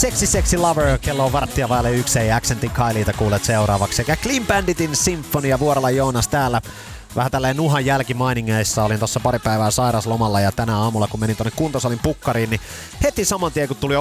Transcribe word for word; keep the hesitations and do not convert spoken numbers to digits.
Sexy Sexy Lover, kello on varttia vaille yksi, ja Accentin Kylieitä kuulet seuraavaksi. Sekä Clean Banditin Symfonia, Vuorolla Joonas täällä. Vähän tälleen nuhan jälkimainingeissa, olin tossa pari päivää sairaslomalla ja tänä aamulla kun menin tonne kuntosalin pukkariin, niin heti saman tien kun tuli